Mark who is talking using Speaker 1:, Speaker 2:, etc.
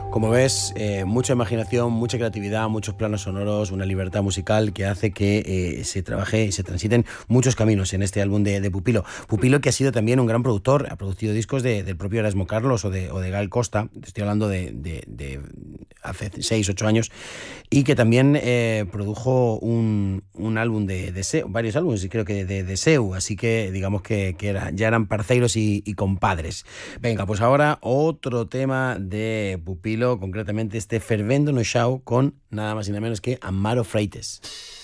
Speaker 1: Como ves, mucha imaginación, mucha creatividad, muchos planos sonoros, una libertad musical que hace que se trabaje y se transiten muchos caminos en este álbum de Pupilo. Pupilo, que ha sido también un gran productor, ha producido discos del propio Erasmo Carlos o de Gal Costa, estoy hablando de hace 6 8 años, y que también produjo un álbum de Seu, varios álbumes, y creo que de Seu, así que digamos que ya eran parceiros y compadres. Venga, pues ahora otro tema de Pupilo, concretamente este Fervendo no Xao con nada más y nada menos que Amaro Freites.